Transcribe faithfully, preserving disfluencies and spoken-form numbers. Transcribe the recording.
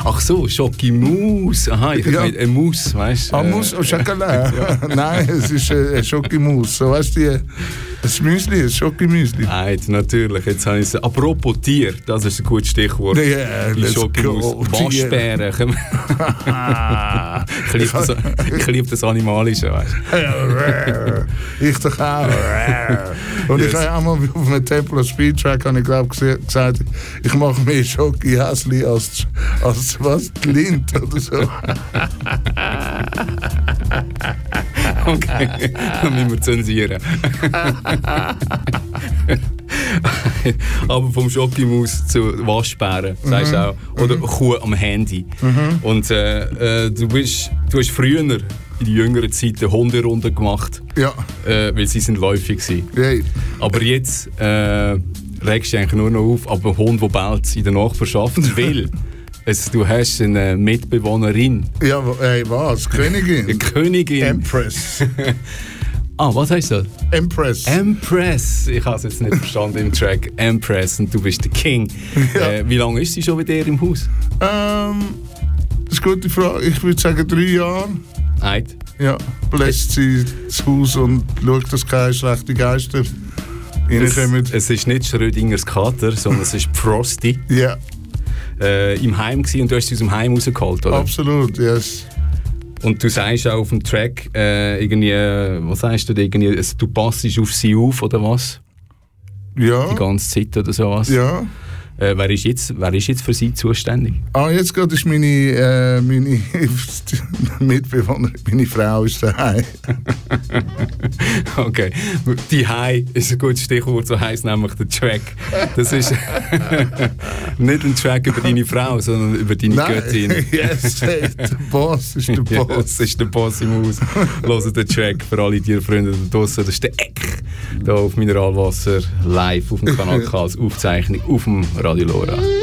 Ach so, Schokimus. Aha, ich Ja. meine, eine Maus, weißt du? Ah, Mousse au Chocolat. Nein, es ist äh, ein Schokimousse. So, weißt du, das Müsli, ein Schokimüsli. Nein, natürlich. Jetzt habe ich es. Apropos Tier, das ist ein gutes Stichwort. Yeah, Die let's Schokimus. go. Waschbären. Ich liebe das, ich liebe das Animalische, weißt du? Ich doch auch. Und Yes. ich habe auch mal auf einem Templar Speedtrack habe ich glaube gesagt, ich mache mehr Schoki-Häsli als, als was, Lind oder so. Okay, dann müssen wir zensieren. Aber vom Schokimus zu Waschbären, sagst du auch. Oder Mhm. Kuh am Handy. Mhm. Und äh, äh, du, bist, du hast früher, in der jüngeren Zeit, Hunderunden gemacht, Ja, äh, weil sie sind läufig waren. hey. Aber jetzt äh, regst du eigentlich nur noch auf, aber ein Hund, der bellt in der Nachbarschaft, weil es, du hast eine Mitbewohnerin, Ja, wo- hey, was? Königin? eine Königin. Empress. Ah, was heißt das? Empress. Empress. Ich habe es jetzt nicht verstanden im Track. Empress und du bist der King. Ja. Äh, wie lange ist sie schon bei dir im Haus? Ähm, das ist eine gute Frage. Ich würde sagen drei Jahre. Eid. Ja, bläst sie das Haus und schaut, dass keine schlechten Geister Es, reinkommen. es ist nicht Schrödingers Kater, sondern es ist Frosty. Ja, Äh, im Heim gewesen, und du hast sie aus dem Heim rausgeholt, oder? absolut, yes. Und du sagst auch auf dem Track, äh, irgendwie, äh, was sagst du da, irgendwie, es- du passst auf sie auf, oder was? Ja, Die ganze Zeit oder sowas? ja. Äh, wer, ist jetzt, wer ist jetzt für sie zuständig? Ah, jetzt gerade ist meine, äh, meine Mitbewohnerin, meine Frau ist daheim. Okay, die Hai ist ein gutes Stichwort, so heisst nämlich der Track. Das ist nicht ein Track über deine Frau, sondern über deine Göttin. yes, hey, der Boss ist der Ja, Boss. das ist der Boss im Haus. Hört den Track für alle Tierfreunde da draussen. Das ist der Eck. Hier auf Mineralwasser live auf dem Kanal K als Aufzeichnung auf dem Radio Lora.